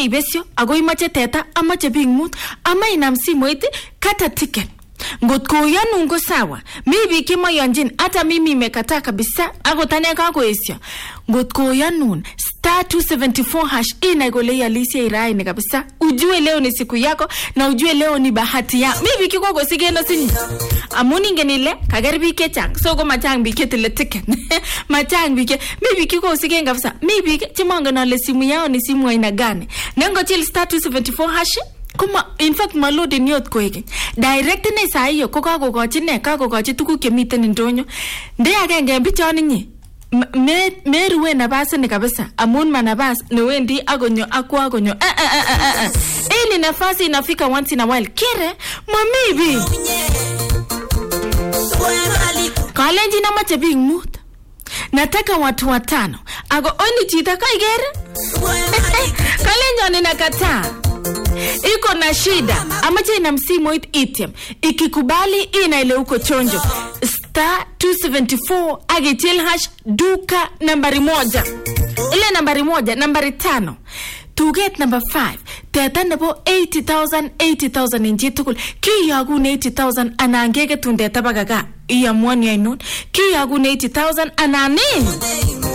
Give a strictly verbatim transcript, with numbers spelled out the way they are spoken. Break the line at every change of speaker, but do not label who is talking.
ibesyo ago imache teta amache biik mut ama inam simoit kata ticket. Ngot ko yanu ngo sawa. Maybe kima yanjin hata mimi imekataa kabisa ago tane kagoesyo. Ngot ko yanun star two seventy-four hash ina igole ya lisi ya irai ni kabisa. Ujue leo ni siku yako na ujue leo ni bahati ya. Maybe kiko go sigeno sini. Amuni ngenile kagari bike chang. So go machang bike tile ticket. Machang bike. Maybe kiko sigeno kabisa. Maybe chimonga na le simu yao ni simu wa ina gani. Nengo chill star two seventy-four hash. Kuma in fact malodi niot koeke direct ne saa hiyo ko kagogochi ne kagogochi tuguk chemiten ndonyo nde agenge bichoni nyi me meruwe nabas ni kabisa amun manabas ne wendi agonyo akwa agonyo eh eh eh eh ili nafasi inafika once in a while kire mamibi kalenji na mache bing mut nataka watu watano ago oni chita kaigere kalenji ninakataa iko na shida amache ina msimu it item ikikubali ina ile uko chonjo star two seventy-four agitil hash duka nambari moja ile nambari moja nambari tano to get number five teta nebo eighty thousand eighty thousand injitukul kiyagun eighty thousand anangege tunde tabagaga iya mwani ainon kiyagun eighty thousand anani